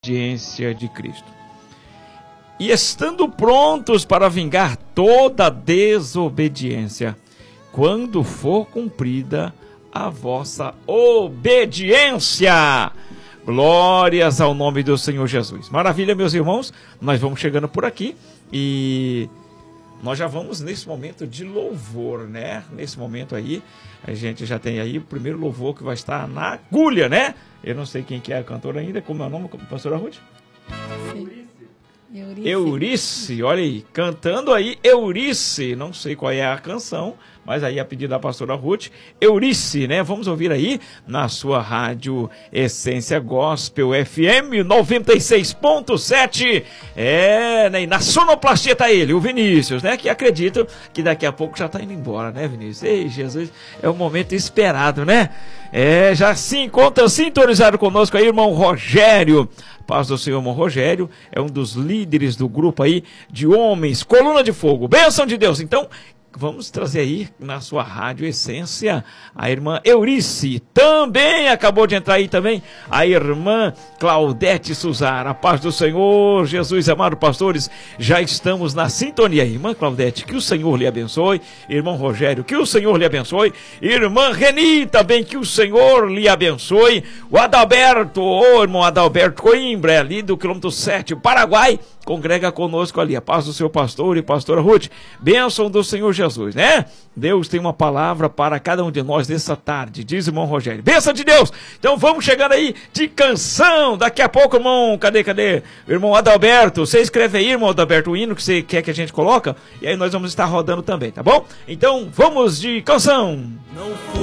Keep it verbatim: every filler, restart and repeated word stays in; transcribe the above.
obediência de Cristo. E estando prontos para vingar toda desobediência, quando for cumprida a vossa obediência. Glórias ao nome do Senhor Jesus. Maravilha, meus irmãos, nós vamos chegando por aqui e nós já vamos nesse momento de louvor, né? Nesse momento aí, a gente já tem aí o primeiro louvor que vai estar na agulha, né? Eu não sei quem que é a cantora ainda, como é o nome, pastora Ruth? Eurice. Eurice, olha aí, cantando aí Eurice, não sei qual é a canção, mas aí a pedido da pastora Ruth, Eurice, né? Vamos ouvir aí na sua rádio Essência Gospel F M noventa e seis ponto sete, é, né? E na sonoplastia tá ele, o Vinícius, né? Que acredito que daqui a pouco já tá indo embora, né, Vinícius? Ei, Jesus, é o momento esperado, né? É, já se encontra sintonizado conosco aí, irmão Rogério. Paz do Senhor, irmão Rogério, é um dos líderes do grupo aí de homens, Coluna de Fogo, bênção de Deus. Então, vamos trazer aí na sua rádio Essência a irmã Eurice. Também acabou de entrar aí também a irmã Claudete Suzara. A paz do Senhor Jesus, amado pastores, já estamos na sintonia. Irmã Claudete, que o Senhor lhe abençoe. Irmão Rogério, que o Senhor lhe abençoe. Irmã Reni, também que o Senhor lhe abençoe. O Adalberto, ô irmão Adalberto Coimbra, ali do quilômetro sete, Paraguai, congrega conosco ali. A paz do seu pastor e pastora Ruth. Bênção do Senhor Jesus, né? Deus tem uma palavra para cada um de nós nessa tarde, diz o irmão Rogério. Bênção de Deus! Então vamos chegando aí de canção. Daqui a pouco, irmão, cadê, cadê? Irmão Adalberto, você escreve aí, irmão Adalberto, o hino que você quer que a gente coloca, e aí nós vamos estar rodando também, tá bom? Então vamos de canção. Não